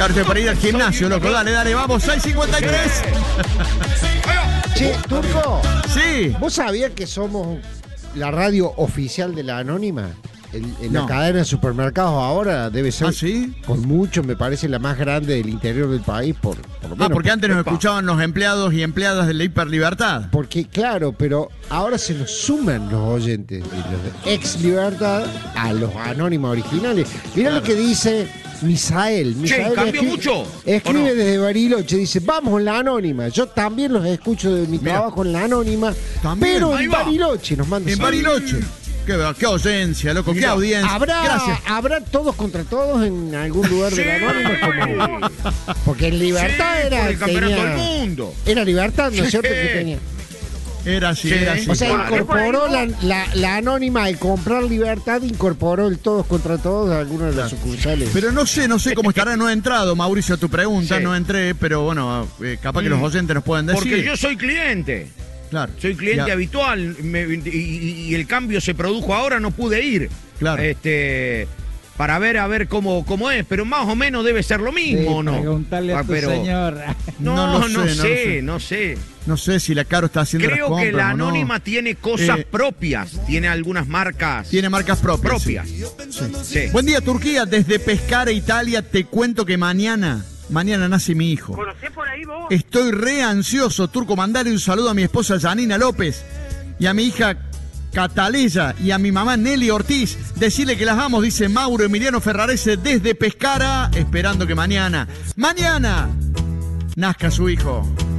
Claro, estoy para ir al gimnasio, loco. Dale, vamos, 6:53. Che, Turco. Sí. ¿Vos sabías que somos la radio oficial de la Anónima? En la cadena de supermercados ahora debe ser, ¿sí? Por mucho, me parece la más grande del interior del país, por lo menos. Porque antes nos escuchaban los empleados y empleadas de la Hiperlibertad. Porque, claro, pero ahora se nos suman los oyentes de los de Ex Libertad a los Anónimos originales. Mirá lo que dice Misael. Che, cambió mucho. Escribe desde Bariloche, dice, vamos en la Anónima. Yo también los escucho de mi trabajo en la Anónima, ¿También? pero en Bariloche nos mandan. En Bariloche. Qué audiencia, loco, qué audiencia. Gracias. ¿Habrá todos contra todos en algún lugar de la Anónima? Porque en Libertad era el campeonato del mundo. Era Libertad, ¿no es cierto? Que tenía. Era así. O sea, incorporó la Anónima, al comprar Libertad, incorporó el todos contra todos a algunas de las sucursales. Pero no sé cómo estará, no he entrado, Mauricio, a tu pregunta, Sí. no entré, pero bueno, capaz que los oyentes nos pueden decir. Porque yo soy cliente. Claro. Soy cliente habitual y el cambio se produjo ahora, no pude ir. Claro. Para ver cómo es, pero más o menos debe ser lo mismo, ¿no? Preguntarle a tu señor. No sé. No sé si la Caro está haciendo las Creo compras que la o no. Anónima tiene cosas propias, tiene algunas marcas. Tiene marcas propias. Sí. Buen día, Turquía. Desde Pescara, Italia, te cuento que mañana nace mi hijo. ¿Conocés por ahí vos? Estoy re ansioso, Turco. Mandale un saludo a mi esposa Janina López y a mi hija Cataleya y a mi mamá Nelly Ortiz. Decirle que las amo, dice Mauro Emiliano Ferrarese desde Pescara, esperando que mañana nazca su hijo.